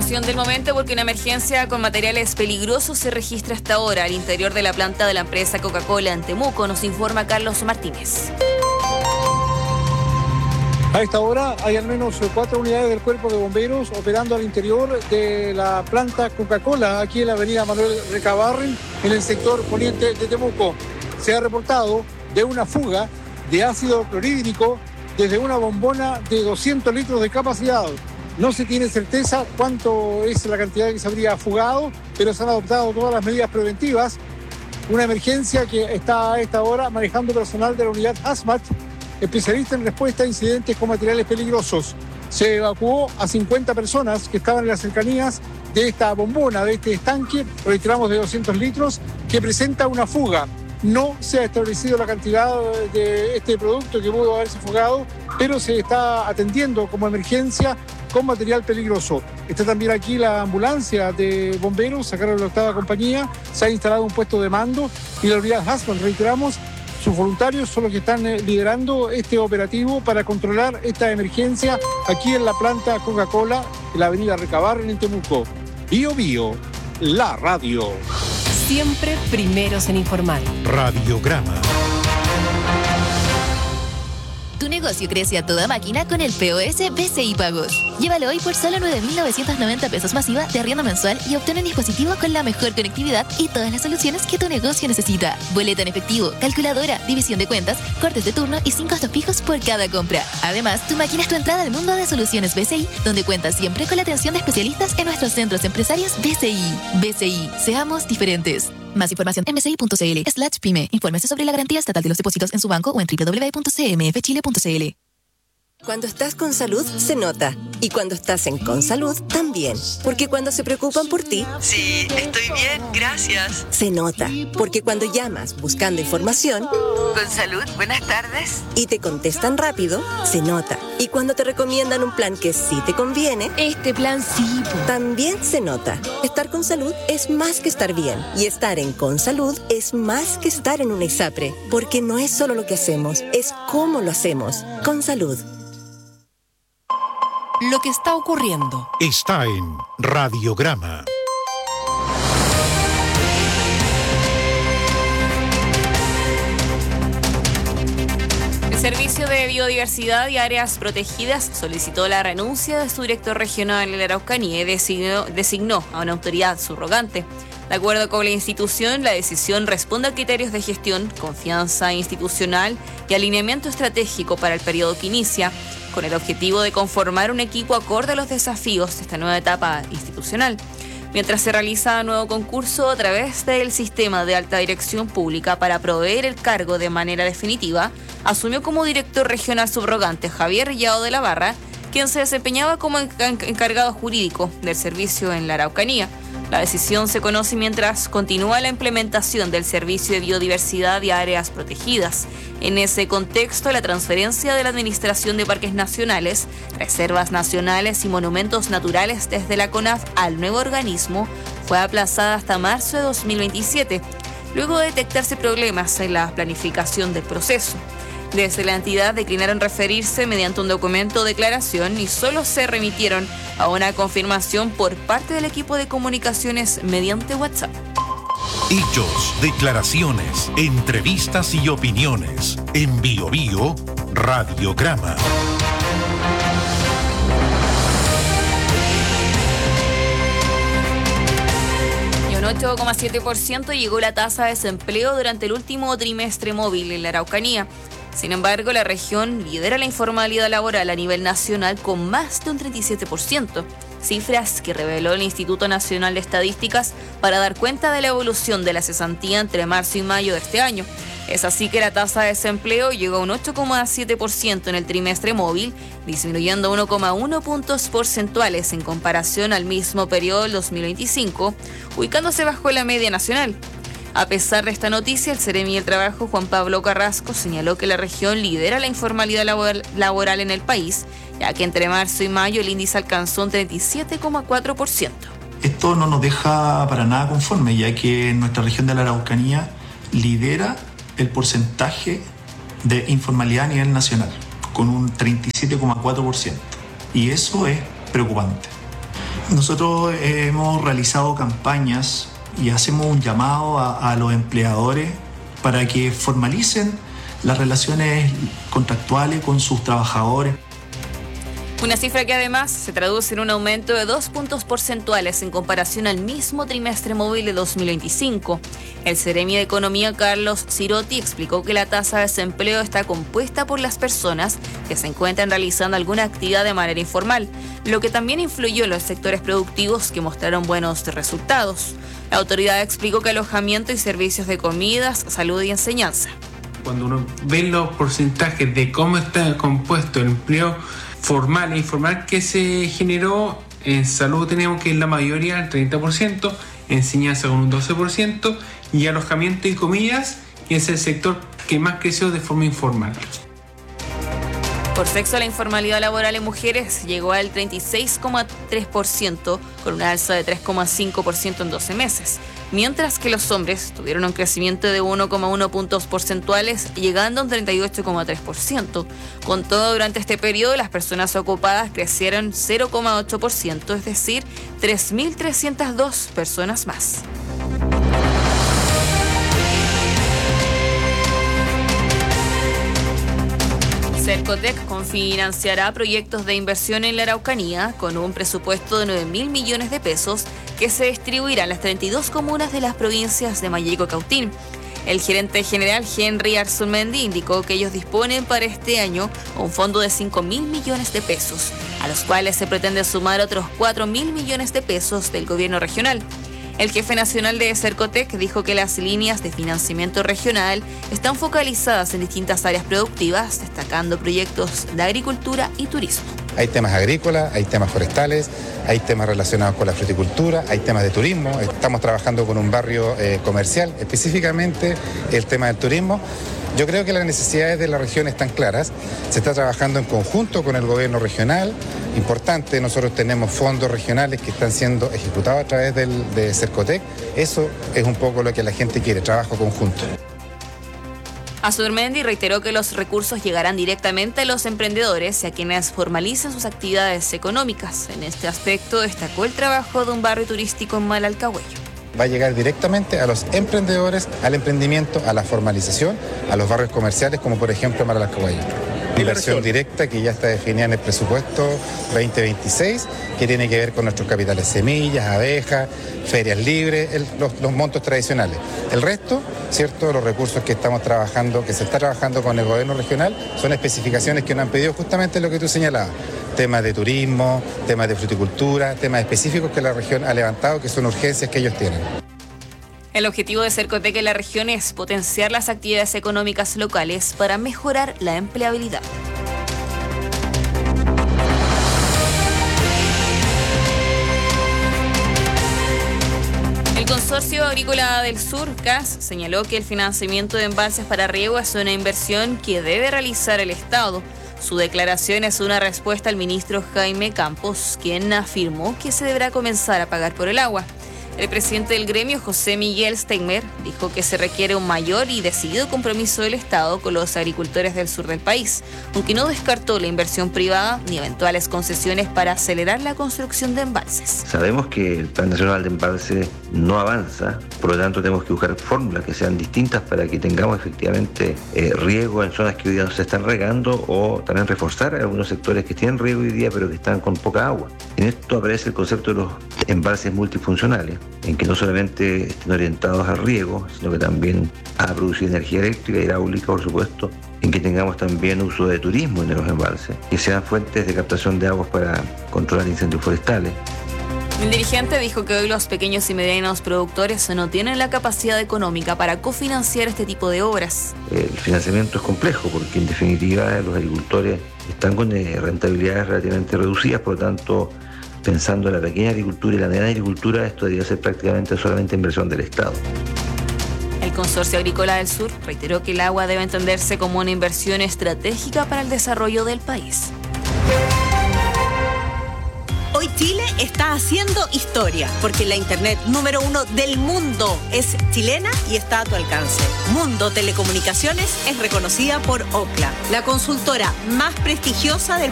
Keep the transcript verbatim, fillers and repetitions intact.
información del momento porque una emergencia con materiales peligrosos se registra hasta ahora al interior de la planta de la empresa Coca-Cola en Temuco, nos informa Carlos Martínez. A esta hora hay al menos cuatro unidades del Cuerpo de Bomberos operando al interior de la planta Coca-Cola, aquí en la avenida Manuel Recabarren, en el sector poniente de Temuco. Se ha reportado de una fuga de ácido clorhídrico desde una bombona de doscientos litros de capacidad. No se tiene certeza cuánto es la cantidad que se habría fugado, pero se han adoptado todas las medidas preventivas. Una emergencia que está a esta hora manejando personal de la unidad Hazmat, especialista en respuesta a incidentes con materiales peligrosos. Se evacuó a cincuenta personas que estaban en las cercanías de esta bombona, de este estanque, reiteramos, de doscientos litros, que presenta una fuga. No se ha establecido la cantidad de este producto que pudo haberse fugado, pero se está atendiendo como emergencia con material peligroso. Está también aquí la ambulancia de bomberos, sacaron la octava compañía, se ha instalado un puesto de mando y la unidad Hazmat, reiteramos, sus voluntarios son los que están liderando este operativo para controlar esta emergencia aquí en la planta Coca-Cola, en la avenida Recabarren en Temuco. Bio Bio, la radio. Siempre primeros en informar. Radiograma. Tu negocio crece a toda máquina con el P O S B C I Pagos. Llévalo hoy por solo nueve mil novecientos noventa pesos masiva de arriendo mensual y obtén un dispositivo con la mejor conectividad y todas las soluciones que tu negocio necesita. Boleta en efectivo, calculadora, división de cuentas, cortes de turno y sin costos fijos por cada compra. Además, tu máquina es tu entrada al mundo de soluciones B C I, donde cuentas siempre con la atención de especialistas en nuestros centros empresarios B C I. B C I, seamos diferentes. Más información en bci.cl slash pyme. Infórmese sobre la garantía estatal de los depósitos en su banco o en doble u doble u doble u punto c m f chile punto c l. Cuando estás con salud, se nota. Y cuando estás en Consalud, también. Porque cuando se preocupan por ti... Sí, estoy bien, gracias. Se nota. Porque cuando llamas buscando información... Consalud, buenas tardes. Y te contestan rápido, se nota. Y cuando te recomiendan un plan que sí te conviene... Este plan sí. También se nota. Estar con salud es más que estar bien. Y estar en Consalud es más que estar en una ISAPRE. Porque no es solo lo que hacemos, es cómo lo hacemos. Consalud. Lo que está ocurriendo está en Radiograma. El Servicio de Biodiversidad y Áreas Protegidas solicitó la renuncia de su director regional en la Araucanía y designó, designó a una autoridad subrogante. De acuerdo con la institución, la decisión responde a criterios de gestión, confianza institucional y alineamiento estratégico para el periodo que inicia, con el objetivo de conformar un equipo acorde a los desafíos de esta nueva etapa institucional. Mientras se realiza un nuevo concurso a través del sistema de alta dirección pública para proveer el cargo de manera definitiva, asumió como director regional subrogante Javier Rillado de la Barra, quien se desempeñaba como encargado jurídico del servicio en la Araucanía. La decisión se conoce mientras continúa la implementación del Servicio de Biodiversidad y Áreas Protegidas. En ese contexto, la transferencia de la Administración de Parques Nacionales, Reservas Nacionales y Monumentos Naturales desde la CONAF al nuevo organismo fue aplazada hasta marzo de dos mil veintisiete, luego de detectarse problemas en la planificación del proceso. Desde la entidad declinaron referirse mediante un documento o declaración y solo se remitieron a una confirmación por parte del equipo de comunicaciones mediante WhatsApp. Hechos, declaraciones, entrevistas y opiniones. En Bio Bio, Radiograma. ocho coma siete por ciento llegó la tasa de desempleo durante el último trimestre móvil en la Araucanía. Sin embargo, la región lidera la informalidad laboral a nivel nacional con más de un treinta y siete por ciento, cifras que reveló el Instituto Nacional de Estadísticas para dar cuenta de la evolución de la cesantía entre marzo y mayo de este año. Es así que la tasa de desempleo llegó a un ocho coma siete por ciento en el trimestre móvil, disminuyendo uno coma uno puntos porcentuales en comparación al mismo periodo del dos mil veinticinco, ubicándose bajo la media nacional. A pesar de esta noticia, el Seremi del Trabajo, Juan Pablo Carrasco, señaló que la región lidera la informalidad labor- laboral en el país, ya que entre marzo y mayo el índice alcanzó un treinta y siete coma cuatro por ciento. Esto no nos deja para nada conforme, ya que nuestra región de la Araucanía lidera el porcentaje de informalidad a nivel nacional, con un treinta y siete coma cuatro por ciento. Y eso es preocupante. Nosotros hemos realizado campañas y hacemos un llamado a, a los empleadores para que formalicen las relaciones contractuales con sus trabajadores. Una cifra que además se traduce en un aumento de dos puntos porcentuales en comparación al mismo trimestre móvil de dos mil veinticinco. El Seremi de Economía, Carlos Cirotti, explicó que la tasa de desempleo está compuesta por las personas que se encuentran realizando alguna actividad de manera informal, lo que también influyó en los sectores productivos que mostraron buenos resultados. La autoridad explicó que alojamiento y servicios de comidas, salud y enseñanza. Cuando uno ve los porcentajes de cómo está compuesto el empleo formal e informal que se generó, en salud tenemos que es la mayoría, el treinta por ciento, enseñanza con un doce por ciento y alojamiento y comidas, que es el sector que más creció de forma informal. Por sexo, la informalidad laboral en mujeres llegó al treinta y seis coma tres por ciento, con una alza de tres coma cinco por ciento en doce meses, mientras que los hombres tuvieron un crecimiento de uno coma uno puntos porcentuales, llegando a un treinta y ocho coma tres por ciento. Con todo, durante este periodo, las personas ocupadas crecieron cero coma ocho por ciento, es decir, tres mil trescientas dos personas más. Cercotec confinanciará proyectos de inversión en la Araucanía con un presupuesto de nueve mil millones de pesos que se distribuirá en las treinta y dos comunas de las provincias de Mayeco y Cautín. El gerente general Henry Arzamendi indicó que ellos disponen para este año un fondo de cinco mil millones de pesos, a los cuales se pretende sumar otros cuatro mil millones de pesos del gobierno regional. El jefe nacional de Cercotec dijo que las líneas de financiamiento regional están focalizadas en distintas áreas productivas, destacando proyectos de agricultura y turismo. Hay temas agrícolas, hay temas forestales, hay temas relacionados con la fruticultura, hay temas de turismo. Estamos trabajando con un barrio eh, comercial, específicamente el tema del turismo. Yo creo que las necesidades de la región están claras. Se está trabajando en conjunto con el gobierno regional. Importante, nosotros tenemos fondos regionales que están siendo ejecutados a través del, de Cercotec. Eso es un poco lo que la gente quiere, trabajo conjunto. Arzamendi reiteró que los recursos llegarán directamente a los emprendedores y a quienes formalicen sus actividades económicas. En este aspecto destacó el trabajo de un barrio turístico en Malalcahuello. Va a llegar directamente a los emprendedores, al emprendimiento, a la formalización, a los barrios comerciales, como por ejemplo Malalcahuello. Inversión directa que ya está definida en el presupuesto veinte veintiséis, que tiene que ver con nuestros capitales semillas, abejas, ferias libres, el, los, los montos tradicionales. El resto, cierto, los recursos que estamos trabajando, que se está trabajando con el gobierno regional, son especificaciones que nos han pedido justamente lo que tú señalabas. Temas de turismo, temas de fruticultura, temas específicos que la región ha levantado, que son urgencias que ellos tienen. El objetivo de Cercotec en la región es potenciar las actividades económicas locales para mejorar la empleabilidad. El Consorcio Agrícola del Sur, C A S, señaló que el financiamiento de embalses para riego es una inversión que debe realizar el Estado. Su declaración es una respuesta al ministro Jaime Campos, quien afirmó que se deberá comenzar a pagar por el agua. El presidente del gremio, José Miguel Steinmer, dijo que se requiere un mayor y decidido compromiso del Estado con los agricultores del sur del país, aunque no descartó la inversión privada ni eventuales concesiones para acelerar la construcción de embalses. Sabemos que el Plan Nacional de Embalse no avanza, por lo tanto tenemos que buscar fórmulas que sean distintas para que tengamos efectivamente eh, riego en zonas que hoy día no se están regando, o también reforzar algunos sectores que tienen riego hoy día pero que están con poca agua. En esto aparece el concepto de los embalses multifuncionales, en que no solamente estén orientados al riego, sino que también a producir energía eléctrica, hidráulica, por supuesto, en que tengamos también uso de turismo en los embalses, que sean fuentes de captación de aguas para controlar incendios forestales. El dirigente dijo que hoy los pequeños y medianos productores no tienen la capacidad económica para cofinanciar este tipo de obras. El financiamiento es complejo porque en definitiva los agricultores están con rentabilidades relativamente reducidas, por lo tanto, pensando en la pequeña agricultura y la mediana agricultura, esto debería ser prácticamente solamente inversión del Estado. El Consorcio Agrícola del Sur reiteró que el agua debe entenderse como una inversión estratégica para el desarrollo del país. Hoy Chile está haciendo historia, porque la internet número uno del mundo es chilena y está a tu alcance. Mundo Telecomunicaciones es reconocida por Ookla, la consultora más prestigiosa del